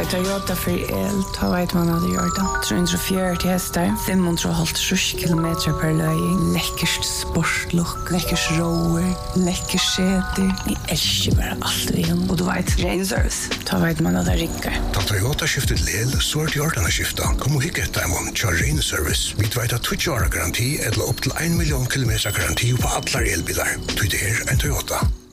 Toyota för el, ta vet man hade gjort det. 340 hästar, 550 kilometer per löj. Läckert sportlook, läckert rower, läckert säte. Ni älskar bara allt vi har. Och du vet, Rain Service, ta vet man hade rickar. Ta Toyota skiftet lel, så är det gjort skifta. Kom och hicka ett diamond, kör Rain Service. Vi vet att 20 år garanti eller upp till 1 miljon kilometer garanti på alla elbilar. Det är en Toyota.